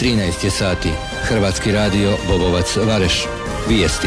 13 je sati. Hrvatski radio Bobovac Vareš. Vijesti.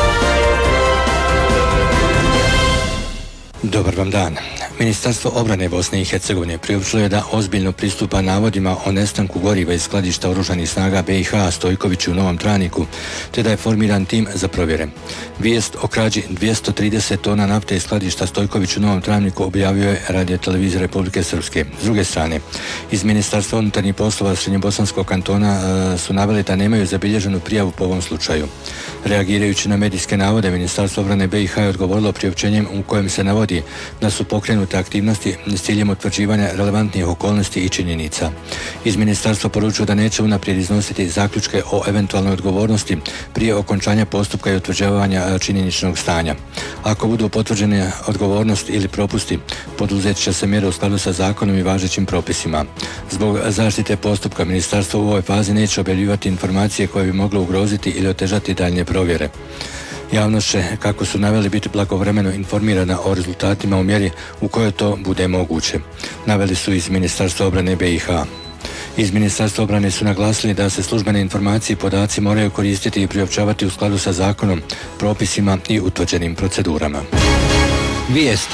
Dobar vam dan. Ministarstvo obrane Bosne i Hercegovine priopćilo je da ozbiljno pristupa navodima o nestanku goriva iz skladišta Oružanih snaga BiH Stojkoviću u Novom Traniku, te da je formiran tim za provjere. Vijest o krađi 230 tona nafte iz skladišta Stojkoviću u Novom Traniku objavio je Radio televizija Republike Srpske. S druge strane, iz Ministarstva unutarnjih poslova Srednjobosanskog kantona su naveli da nemaju zabilježenu prijavu po ovom slučaju. Reagirajući na medijske navode, Ministarstvo obrane BiH je odgovorilo priopćenjem u kojem se navodi da su pokrenute aktivnosti s ciljem utvrđivanja relevantnih okolnosti i činjenica. Iz ministarstva poručuju da neće unaprijed iznositi zaključke o eventualnoj odgovornosti prije okončanja postupka i utvrđivanja činjeničnog stanja. Ako budu potvrđene odgovornost ili propusti, poduzet će se mjere u skladu sa zakonom i važećim propisima. Zbog zaštite postupka, ministarstvo u ovoj fazi neće objavljivati informacije koje bi mogle ugroziti ili otežati daljnje provjere. Javnost će, kako su naveli, biti blagovremeno informirana o rezultatima u mjeri u kojoj to bude moguće. Naveli su iz Ministarstva obrane BiH. Iz Ministarstva obrane su naglasili da se službene informacije i podaci moraju koristiti i priopćavati u skladu sa zakonom, propisima i utvrđenim procedurama. Vijesti.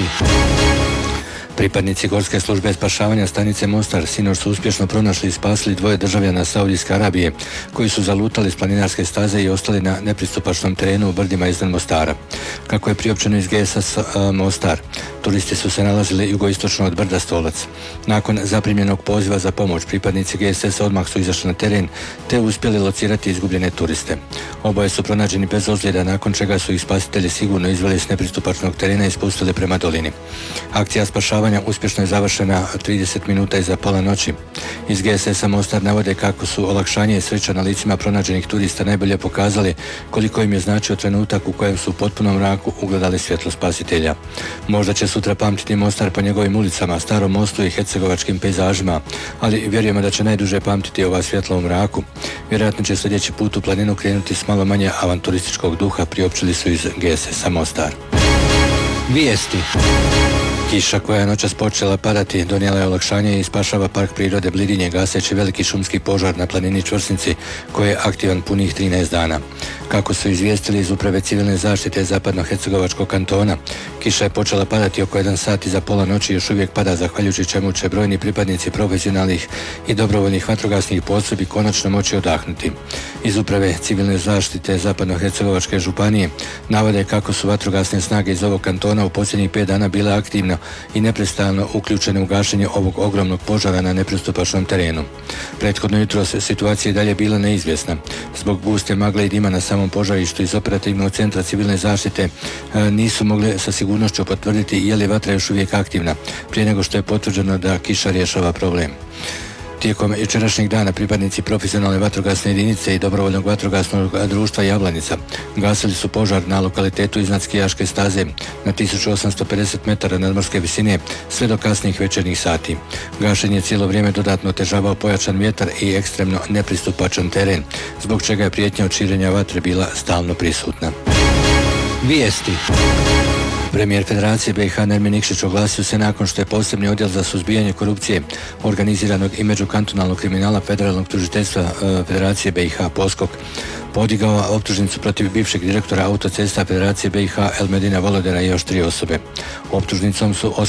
Pripadnici Gorske službe spašavanja stanice Mostar sinoć su uspješno pronašli i spasili dvoje državljana Saudijske Arabije koji su zalutali s planinarske staze i ostali na nepristupačnom terenu u brdima iznad Mostara. Kako je priopćeno iz GSS Mostar, turisti su se nalazili jugoistočno od brda Stolac. Nakon zaprimljenog poziva za pomoć, pripadnici GSS odmah su izašli na teren te uspjeli locirati izgubljene turiste. Oboje su pronađeni bez ozljeda, nakon čega su ih spasitelji sigurno izveli s nepristupačnog terena i spustili prema dolini. Akcija spašavanja uspješno je završena 30 minuta iza pola noći. Iz GSS-a Mostar navode kako su olakšanje i sreća na licima pronađenih turista najbolje pokazali koliko im je značio trenutak u kojem su u potpunom mraku ugledali svjetlo spasitelja. Možda će sutra pamtiti Mostar po njegovim ulicama, starom mostu i hercegovačkim pejzažima, ali vjerujemo da će najduže pamtiti ova svjetla u mraku. Vjerojatno će sljedeći put u planinu krenuti s malo manje avanturističkog duha, priopćili su iz GSS-a Mostar. Vijesti. Kiša koja je noćas počela padati donijela je olakšanje i spašava park prirode Blidinje gaseći veliki šumski požar na planini Čvrsnici koji je aktivan punih 13 dana. Kako su izvijestili iz Uprave civilne zaštite Zapadno-Hercegovačkog kantona, kiša je počela padati oko 1 sat iza pola noći i još uvijek pada, zahvaljujući čemu će brojni pripadnici profesionalnih i dobrovoljnih vatrogasnih postrojbi konačno moći odahnuti. Iz Uprave civilne zaštite Zapadno-Hercegovačke županije navode kako su vatrogasne snage iz ovog kantona u posljednjih 5 dana bile aktivne i neprestano uključene u gašenje ovog ogromnog požara na nepristupačnom terenu. Prethodno jutro situacija je dalje bila neizvjesna. Zbog guste magle i dima na samom požarištu iz operativnog centra civilne zaštite nisu mogli sa sigurnošću potvrditi je li vatra još uvijek aktivna, prije nego što je potvrđeno da kiša rješava problem. Tijekom jučerašnjeg dana pripadnici profesionalne vatrogasne jedinice i dobrovoljnog vatrogasnog društva Jablanica gasili su požar na lokalitetu iznad skijaške staze na 1850 metara nadmorske visine sve do kasnih večernjih sati. Gašenje cijelo vrijeme dodatno otežavao pojačan vjetar i ekstremno nepristupačan teren, zbog čega je prijetnja od širenja vatre bila stalno prisutna. Vijesti. Premijer Federacije BiH Nermin Nikšić oglasio se nakon što je posebni odjel za suzbijanje korupcije, organiziranog i međukantonalnog kriminala Federalnog tužiteljstva Federacije BiH Poskok podigao optužnicu protiv bivšeg direktora autocesta Federacije BiH Elmedina Volodera i još 3 osobe. Optužnicom su